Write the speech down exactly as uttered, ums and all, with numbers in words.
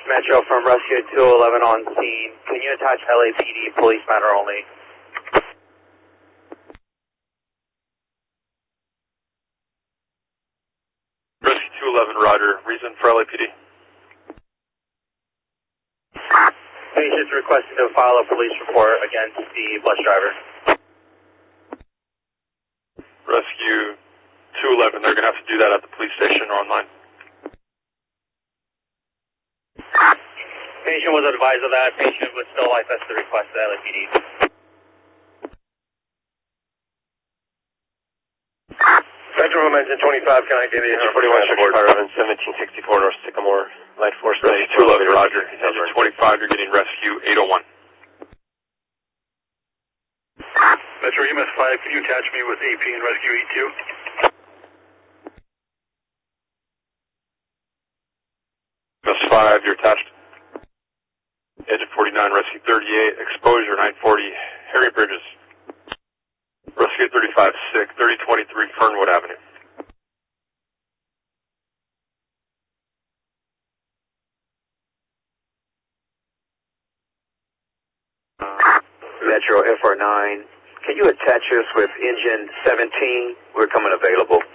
Metro from Rescue two eleven on scene. Can you attach L A P D police matter only? Rescue two eleven, roger. Reason for L A P D? Patient's requesting to file a police report against the bus driver. Rescue two eleven, they're going to have to do that at the police station or online. Patient was advised of that. Patient would still like us to request the L A P D. Metro Engine twenty-five, can I get a forty-one Chicago seventeen sixty-four North Sycamore, Light Force Rescue two eleven, roger. Engine twenty-five, you're getting rescue eight oh one. Metro E M S five, can you attach me with A P and rescue E two? E M S five, you're attached. Engine forty-nine, rescue thirty-eight, exposure nine forty, Harry Bridges. Rescue thirty-five, sick, thirty twenty-three Fernwood Avenue. Metro F R nine, can you attach us with engine seventeen? We're coming available.